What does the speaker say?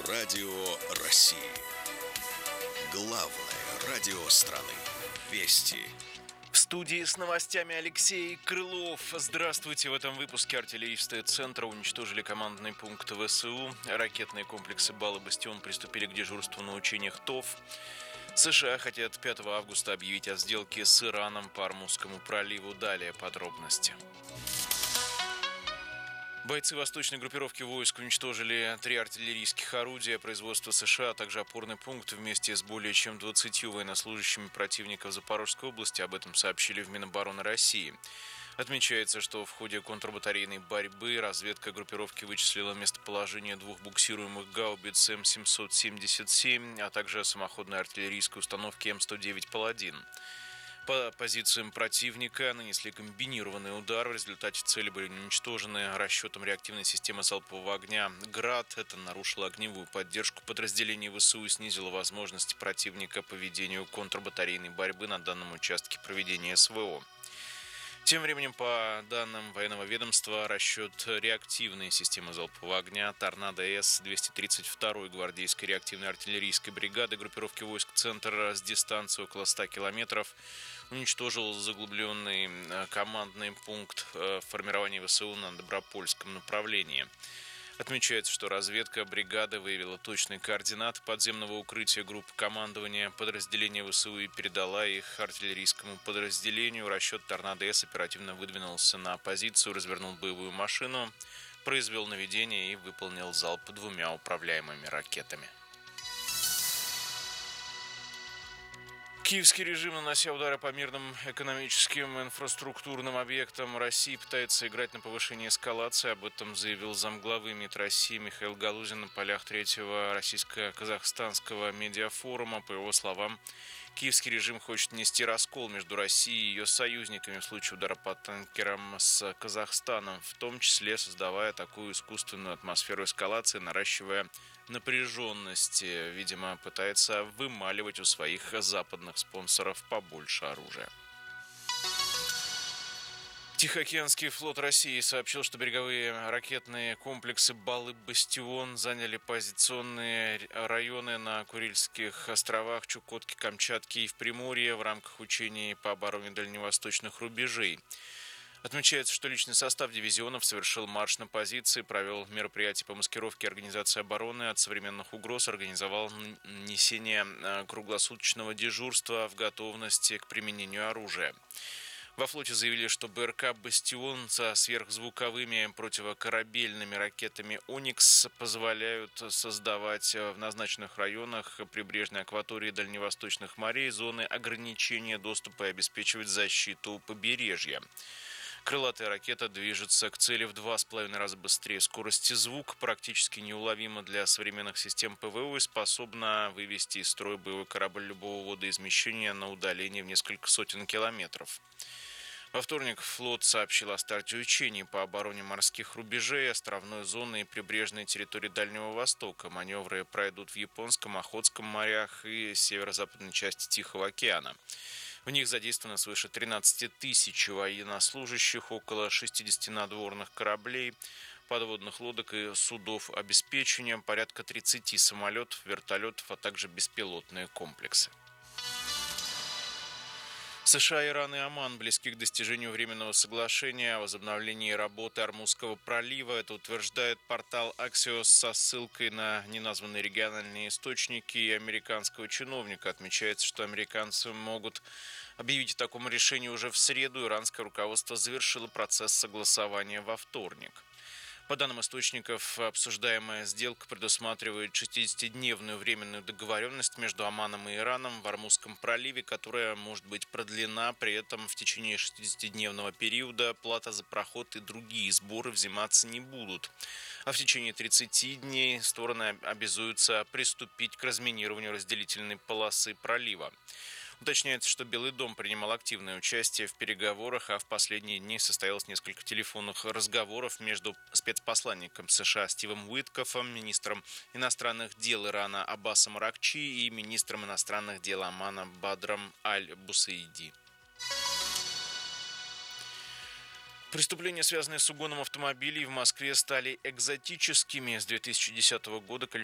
Радио России. Главное радио страны. Вести. В студии с новостями Алексей Крылов. Здравствуйте. В этом выпуске артиллерийские центры уничтожили командный пункт ВСУ. Ракетные комплексы «Бал» и «Бастион» приступили к дежурству на учениях ТОВ. США хотят 5 августа объявить о сделке с Ираном по Ормузскому проливу. Далее подробности. Бойцы восточной группировки войск уничтожили 3 артиллерийских орудия производства США, а также опорный пункт вместе с более чем 20 военнослужащими противника в Запорожской области. Об этом сообщили в Минобороны России. Отмечается, что в ходе контрбатарейной борьбы разведка группировки вычислила местоположение 2 буксируемых гаубиц М777, а также самоходной артиллерийской установки М109 «Паладин». По позициям противника нанесли комбинированный удар. В результате цели были уничтожены расчетом реактивной системы залпового огня «Град». Это нарушило огневую поддержку подразделений ВСУ и снизило возможности противника по ведению контрбатарейной борьбы на данном участке проведения СВО. Тем временем, по данным военного ведомства, расчет реактивной системы залпового огня «Торнадо-С» 232-й гвардейской реактивной артиллерийской бригады группировки войск «Центр» с дистанции около 100 километров уничтожил заглубленный командный пункт формирования ВСУ на Добропольском направлении. Отмечается, что разведка бригады выявила точные координаты подземного укрытия группы командования подразделения ВСУ и передала их артиллерийскому подразделению. Расчет «Торнадо-С» оперативно выдвинулся на позицию, развернул боевую машину, произвел наведение и выполнил залп 2 управляемыми ракетами. Киевский режим, нанося удары по мирным экономическим инфраструктурным объектам России, пытается играть на повышение эскалации. Об этом заявил замглавы МИД России Михаил Галузин на полях 3-го российско-казахстанского медиафорума. По его словам, киевский режим хочет нести раскол между Россией и ее союзниками в случае удара по танкерам с Казахстаном, в том числе создавая такую искусственную атмосферу эскалации, наращивая напряженность. Видимо, пытается вымаливать у своих западных спонсоров побольше оружия. Тихоокеанский флот России сообщил, что береговые ракетные комплексы «Бал» и «Бастион» заняли позиционные районы на Курильских островах, Чукотке, Камчатке и в Приморье в рамках учений по обороне дальневосточных рубежей. Отмечается, что личный состав дивизионов совершил марш на позиции, провел мероприятия по маскировке организации обороны от современных угроз, организовал несение круглосуточного дежурства в готовности к применению оружия. Во флоте заявили, что БРК «Бастион» со сверхзвуковыми противокорабельными ракетами «Оникс» позволяют создавать в назначенных районах прибрежной акватории дальневосточных морей зоны ограничения доступа и обеспечивать защиту побережья. Крылатая ракета движется к цели в 2,5 раза быстрее скорости звука, практически неуловима для современных систем ПВО и способна вывести из строя боевой корабль любого водоизмещения на удалении в несколько сотен километров. Во вторник флот сообщил о старте учений по обороне морских рубежей, островной зоны и прибрежной территории Дальнего Востока. Маневры пройдут в Японском, Охотском морях и северо-западной части Тихого океана. В них задействовано свыше 13 тысяч военнослужащих, около 60 надворных кораблей, подводных лодок и судов обеспечения, порядка 30 самолетов, вертолетов, а также беспилотные комплексы. США, Иран и Оман близки к достижению временного соглашения о возобновлении работы Ормузского пролива. Это утверждает портал Axios со ссылкой на неназванные региональные источники и американского чиновника. Отмечается, что американцы могут объявить о таком решении уже в среду. Иранское руководство завершило процесс согласования во вторник. По данным источников, обсуждаемая сделка предусматривает 60-дневную временную договоренность между Оманом и Ираном в Ормузском проливе, которая может быть продлена. При этом в течение 60-дневного периода плата за проход и другие сборы взиматься не будут. А в течение 30 дней стороны обязуются приступить к разминированию разделительной полосы пролива. Уточняется, что Белый дом принимал активное участие в переговорах, а в последние дни состоялось несколько телефонных разговоров между спецпосланником США Стивом Уиткофом, министром иностранных дел Ирана Аббасом Аракчи и министром иностранных дел Омана Бадром Аль-Бусаиди. Преступления, связанные с угоном автомобилей в Москве, стали экзотическими. С 2010 года количество